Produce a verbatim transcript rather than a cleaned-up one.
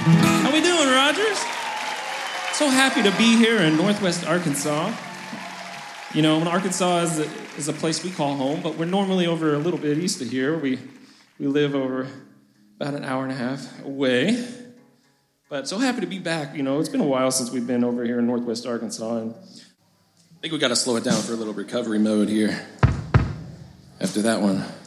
How we doing, Rogers? So happy to be here in Northwest Arkansas. You know, Arkansas is a, is a place we call home, but we're normally over a little bit east of here. We we live over about an hour and a half away. But so happy to be back. You know, it's been a while since we've been over here in Northwest Arkansas, and I think we got to slow it down for a little recovery mode here after that one.